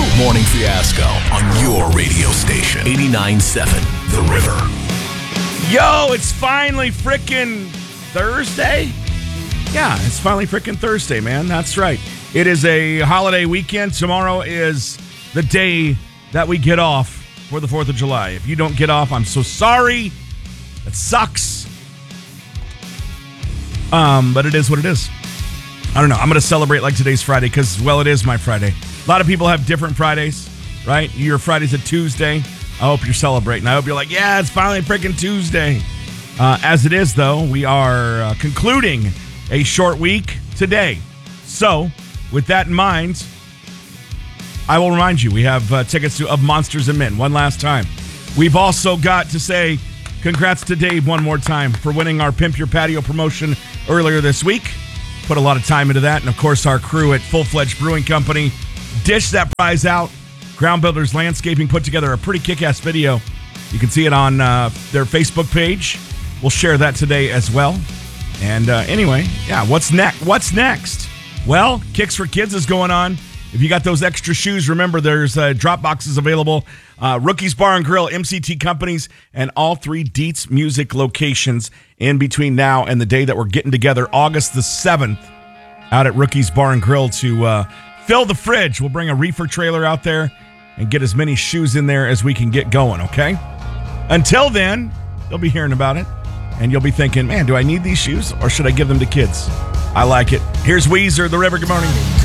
Morning Fiasco on your radio station. 89.7 The River. Yo, it's finally frickin' Thursday? Yeah, it's finally frickin' Thursday, man. That's right. It is a holiday weekend. Tomorrow is the day that we get off for the 4th of July. If you don't get off, I'm so sorry. That sucks. But it is what it is. I don't know. I'm going to celebrate like today's Friday because, well, it is my Friday. A lot of people have different Fridays, right? Your Friday's a Tuesday. I hope you're celebrating. I hope you're like, yeah, it's finally freaking Tuesday. As it is, though, we are concluding a short week today. So, with that in mind, I will remind you, we have tickets to Of Monsters and Men one last time. We've also got to say congrats to Dave one more time for winning our Pimp Your Patio promotion earlier this week. Put a lot of time into that. And, of course, our crew at Full Fledged Brewing Company dished that prize out. Ground Builders Landscaping put together a pretty kick-ass video. You can see it on their Facebook page. We'll share that today as well. And anyway, yeah, what's next? Well, Kicks for Kids is going on. If you got those extra shoes, remember there's drop boxes available. Rookies Bar and Grill, MCT Companies, and all 3 Dietz Music locations in between now and the day that we're getting together, August the 7th, out at Rookies Bar and Grill to fill the fridge. We'll bring a reefer trailer out there and get as many shoes in there as we can get going, okay? Until then, you'll be hearing about it, and you'll be thinking, man, do I need these shoes, or should I give them to kids? I like it. Here's Weezer, The River. Good morning.